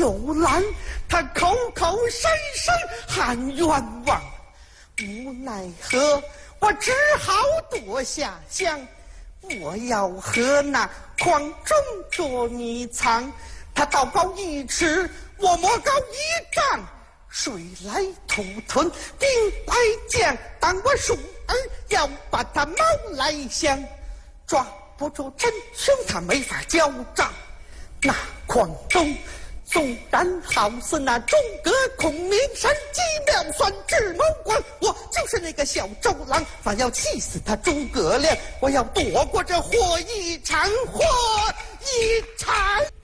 又懒，他口口声声喊冤枉，无奈何，我只好躲下乡。我要和那矿中捉迷藏，他道高一尺，我魔高一丈。水来土屯兵来将，当我鼠儿要把他猫来降，抓不住真凶他没法交账。那矿中纵然好似那诸葛孔明神机妙算智谋官，我就是那个小周郎，反要气死他诸葛亮，我要躲过这祸一场，祸一场。